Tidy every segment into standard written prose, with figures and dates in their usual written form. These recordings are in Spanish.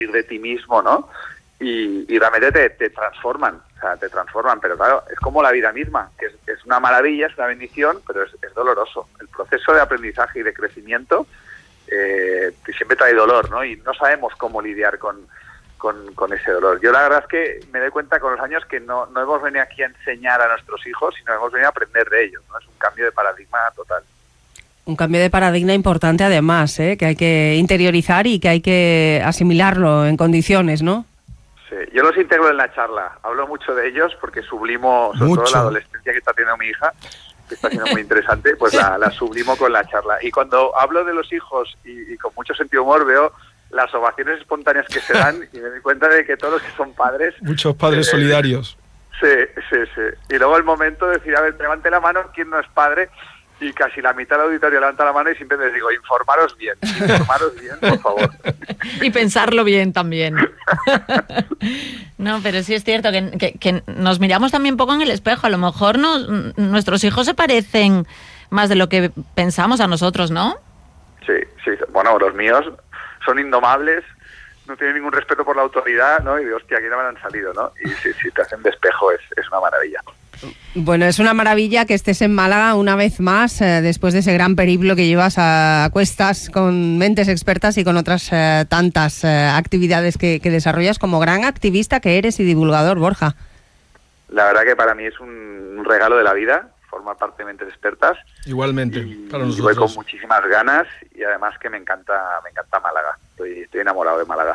de ti mismo, ¿no? Y realmente te transforman, o sea, te transforman, pero claro, es como la vida misma, que es una maravilla, es una bendición, pero es doloroso. El proceso de aprendizaje y de crecimiento siempre trae dolor, ¿no? Y no sabemos cómo lidiar con ese dolor. Yo la verdad es que me doy cuenta con los años que no hemos venido aquí a enseñar a nuestros hijos, sino hemos venido a aprender de ellos, ¿no? Es un cambio de paradigma total. Un cambio de paradigma importante además, que hay que interiorizar y que hay que asimilarlo en condiciones, ¿no? Sí, yo los integro en la charla. Hablo mucho de ellos porque sublimo, sobre todo la adolescencia que está teniendo mi hija, que está siendo muy interesante, pues la sublimo con la charla. Y cuando hablo de los hijos y con mucho sentido de humor veo las ovaciones espontáneas que se dan y me doy cuenta de que todos los que son padres... Muchos padres solidarios. Sí. Y luego el momento de decir, a ver, levante la mano, ¿quién no es padre? Y casi la mitad del auditorio levanta la mano y siempre les digo, informaros bien, por favor. Y pensarlo bien también. No, pero sí es cierto que nos miramos también un poco en el espejo. A lo mejor nuestros hijos se parecen más de lo que pensamos a nosotros, ¿no? Sí. Bueno, los míos son indomables, no tienen ningún respeto por la autoridad, ¿no? Y de hostia, aquí no me han salido, ¿no? Y si te hacen de espejo es una maravilla. Bueno, es una maravilla que estés en Málaga una vez más, después de ese gran periplo que llevas a cuestas con mentes expertas y con otras tantas actividades que desarrollas como gran activista que eres y divulgador, Borja. La verdad que para mí es un regalo de la vida formar parte de Mentes Expertas. Igualmente, para nosotros. Y voy con muchísimas ganas y además que me encanta Málaga. Estoy enamorado de Málaga.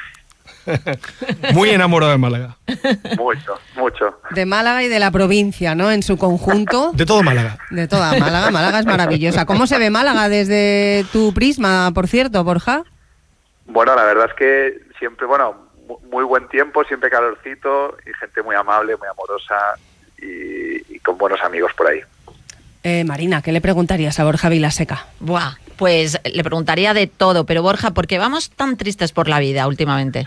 Muy enamorado de Málaga. Mucho. De Málaga y de la provincia, ¿no? En su conjunto. De todo Málaga. De toda Málaga. Málaga es maravillosa. ¿Cómo se ve Málaga desde tu prisma, por cierto, Borja? Bueno, la verdad es que siempre, muy buen tiempo, siempre calorcito y gente muy amable, muy amorosa y con buenos amigos por ahí. Marina, ¿qué le preguntarías a Borja Vilaseca? Pues le preguntaría de todo, pero Borja, ¿por qué vamos tan tristes por la vida últimamente?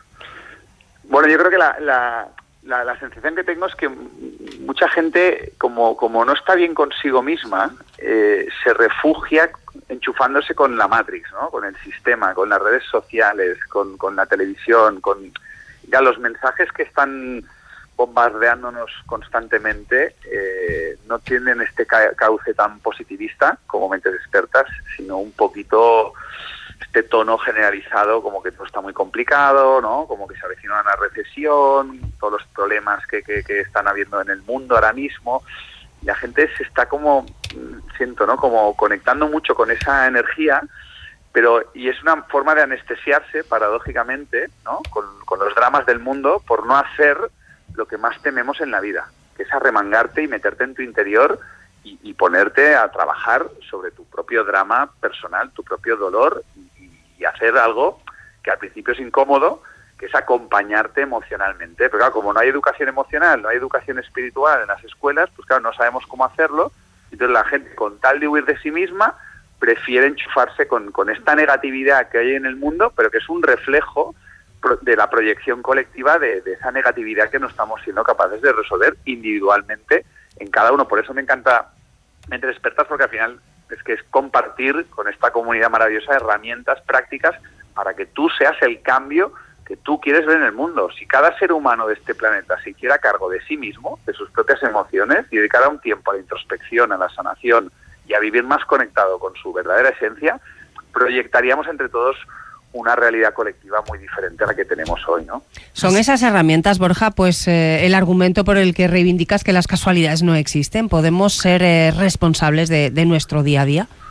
Bueno, yo creo que la sensación que tengo es que mucha gente, como no está bien consigo misma, se refugia enchufándose con la Matrix, ¿no? Con el sistema, con las redes sociales, con la televisión, con ya los mensajes que están bombardeándonos constantemente no tienen este cauce tan positivista como Mentes Expertas, sino un poquito este tono generalizado como que todo está muy complicado, ¿no? Como que se avecina una recesión, todos los problemas que están habiendo en el mundo ahora mismo. Y la gente se está siento, ¿no? Como conectando mucho con esa energía, y es una forma de anestesiarse, paradójicamente, ¿no? Con los dramas del mundo por no hacer lo que más tememos en la vida, que es arremangarte y meterte en tu interior y ponerte a trabajar sobre tu propio drama personal, tu propio dolor y hacer algo que al principio es incómodo, que es acompañarte emocionalmente. Pero claro, como no hay educación emocional, no hay educación espiritual en las escuelas, pues claro, no sabemos cómo hacerlo. Entonces la gente, con tal de huir de sí misma, prefiere enchufarse con esta negatividad que hay en el mundo, pero que es un reflejo de la proyección colectiva de esa negatividad que no estamos siendo capaces de resolver individualmente en cada uno. Por eso me encanta Mentes Expertas, porque al final es compartir con esta comunidad maravillosa herramientas prácticas para que tú seas el cambio que tú quieres ver en el mundo. Si cada ser humano de este planeta se hiciera cargo de sí mismo, de sus propias emociones, y dedicara un tiempo a la introspección, a la sanación y a vivir más conectado con su verdadera esencia, proyectaríamos entre todos una realidad colectiva muy diferente a la que tenemos hoy, ¿no? Son esas herramientas, Borja, pues el argumento por el que reivindicas que las casualidades no existen. ¿Podemos ser responsables de nuestro día a día?